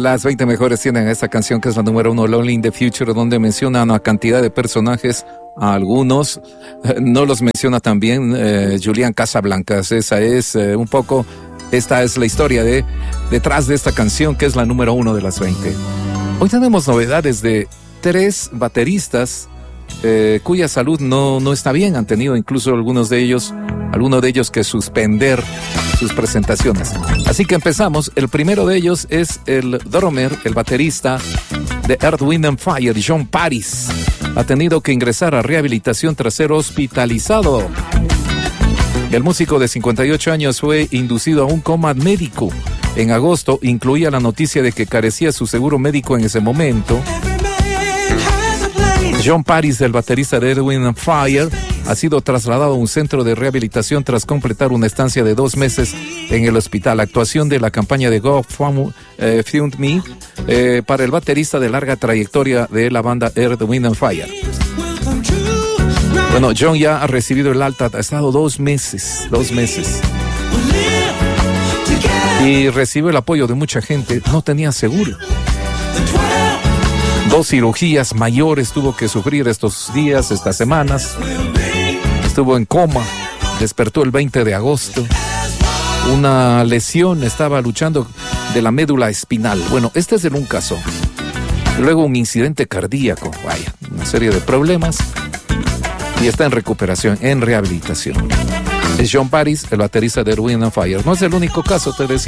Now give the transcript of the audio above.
Las 20 mejores tienen esta canción que es la número 1, Lonely in the Future, donde menciona una cantidad de personajes. A algunos no los menciona también Julián Casablancas. Esa es un poco, esta es la historia detrás de esta canción que es la número 1 de las 20. Hoy tenemos novedades de 3 bateristas cuya salud no está bien. Han tenido incluso algunos de ellos que suspender sus presentaciones. Así que empezamos. El primero de ellos es el drummer, el baterista de Earth, Wind and Fire, Jon Paris. Ha tenido que ingresar a rehabilitación tras ser hospitalizado. El músico de 58 años fue inducido a un coma médico. En agosto incluía la noticia de que carecía su seguro médico en ese momento. Jon Paris, el baterista de Earth, Wind and Fire, ha sido trasladado a un centro de rehabilitación tras completar una estancia de 2 meses en el hospital. Actuación de la campaña de God Fund Me para el baterista de larga trayectoria de la banda Earth, Wind and Fire. Bueno, Jon ya ha recibido el alta, ha estado 2 meses. Y recibe el apoyo de mucha gente. No tenía seguro. 2 cirugías mayores tuvo que sufrir estos días, estas semanas. Estuvo en coma, despertó el 20 de agosto. Una lesión, estaba luchando de la médula espinal. Bueno, este es en un caso. Luego un incidente cardíaco, vaya, una serie de problemas. Y está en recuperación, en rehabilitación. Es Jon Paris, el baterista de Earth, Wind and Fire. No es el único caso, te decía.